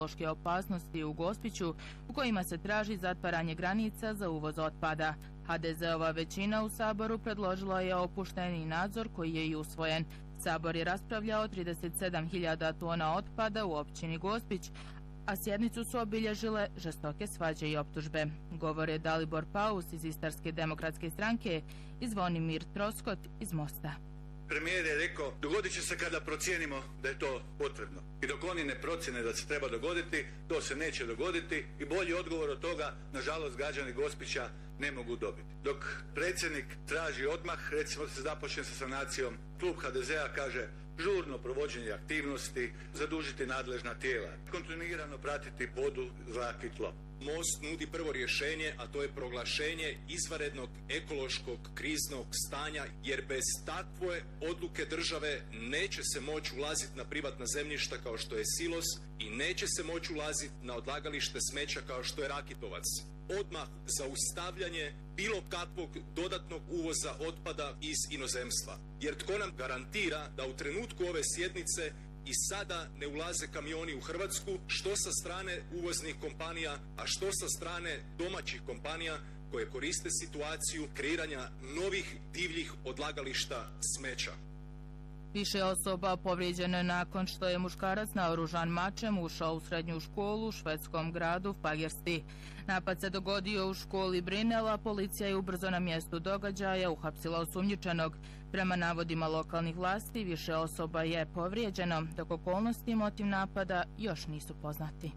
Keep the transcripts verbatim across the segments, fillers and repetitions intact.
ekološke opasnosti u Gospiću, u kojima se traži zatvaranje granica za uvoz otpada. ha de ze-ova većina u Saboru predložila je opušteni nadzor koji je i usvojen. Sabor je raspravljao trideset sedam hiljada tona otpada u općini Gospić, a sjednicu su obilježile žestoke svađe i optužbe. Govore Dalibor Paus iz Istarske demokratske stranke i Zvonimir Troskot iz Mosta. Premijer je rekao, dogodit će se kada procijenimo da je to potrebno. I dok oni ne procjene da se treba dogoditi, to se neće dogoditi i bolji odgovor od toga, nažalost, građani Gospića ne mogu dobiti. Dok predsjednik traži odmah, recimo da se započne sa sanacijom, klub ha de ze-a kaže žurno provođenje aktivnosti, zadužiti nadležna tijela, kontinuirano pratiti vodu, zrak i tlo. Most nudi prvo rješenje, a to je proglašenje izvanrednog ekološkog kriznog stanja, jer bez takve odluke države neće se moći ulaziti na privatna zemljišta kao što je silos i neće se moći ulaziti na odlagalište smeća kao što je Rakitovac. Odmah zaustavljanje bilo kakvog dodatnog uvoza otpada iz inozemstva. Jer tko nam garantira da u trenutku ove sjednice i sada ne ulaze kamioni u Hrvatsku, što sa strane uvoznih kompanija, a što sa strane domaćih kompanija koje koriste situaciju kreiranja novih divljih odlagališta smeća. Više osoba povrijeđeno je nakon što je muškarac naoružan mačem ušao u srednju školu u švedskom gradu Fagersti. Napad se dogodio u školi Brinela, policija je ubrzo na mjestu događaja uhapsila osumnjičenog. Prema navodima lokalnih vlasti, više osoba je povrijeđeno, dok okolnosti i motiv napada još nisu poznati.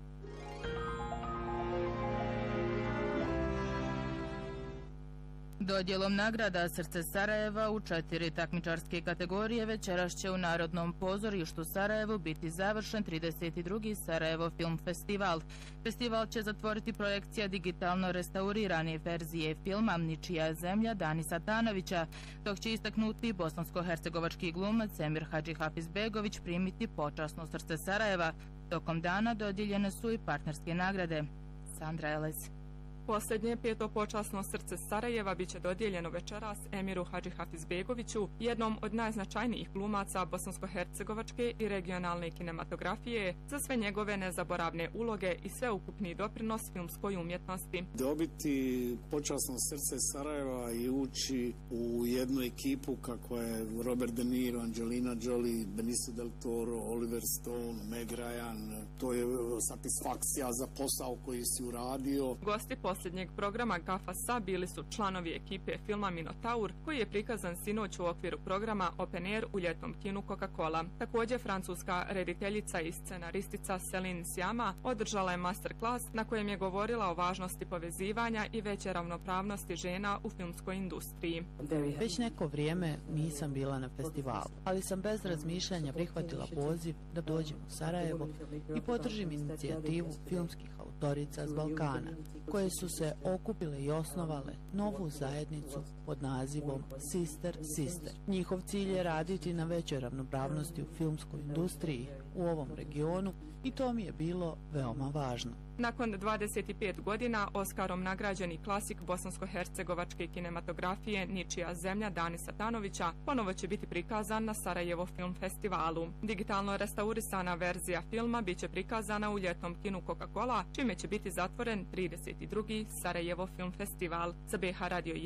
Dodjelom nagrada Srce Sarajeva u četiri takmičarske kategorije večeras će u Narodnom pozorištu Sarajevo biti završen trideset drugi Sarajevo Film Festival. Festival će zatvoriti projekcija digitalno restaurirane verzije filma Ničija zemlja Danisa Tanovića, dok će istaknuti bosansko-hercegovački glumac Emir Hadžihafizbegović primiti počasno Srce Sarajeva. Tokom dana dodijeljene su i partnerske nagrade. Sandra Elez. Posljednje peto počasno Srce Sarajeva biće dodijeljeno večeras Emiru Hadžihafizbegoviću, jednom od najznačajnijih glumaca bosansko-hercegovačke i regionalne kinematografije, za sve njegove nezaboravne uloge i sveukupni doprinos filmskoj umjetnosti. Dobiti počasno Srce Sarajeva i ući u jednu ekipu kako je Robert De Niro, Angelina Jolie, Benicio del Toro, Oliver Stone, Meg Ryan, to je satisfakcija za posao koji si uradio. Gosti posljednjeg programa Gafasa bili su članovi ekipe filma Minotaur, koji je prikazan sinoć u okviru programa Open Air u ljetnom kinu Coca-Cola. Također, francuska rediteljica i scenaristica Céline Sciamma održala je masterclass na kojem je govorila o važnosti povezivanja i veće ravnopravnosti žena u filmskoj industriji. Već neko vrijeme nisam bila na festivalu, ali sam bez razmišljanja prihvatila poziv da dođem u Sarajevo i podržim inicijativu filmskih autorica s Balkana, koje su se okupile i osnovale novu zajednicu pod nazivom Sister Sister. Njihov cilj je raditi na većoj ravnopravnosti u filmskoj industriji u ovom regionu i to mi je bilo veoma važno. Nakon dvadeset pet godina Oskarom nagrađeni klasik bosansko-hercegovačke kinematografije Ničija zemlja Danisa Tanovića ponovo će biti prikazan na Sarajevo Film Festivalu. Digitalno restaurisana verzija filma biće prikazana u ljetnom kinu Coca-Cola, čime će biti zatvoren trideset drugi Sarajevo Film Festival. Za be ha Radio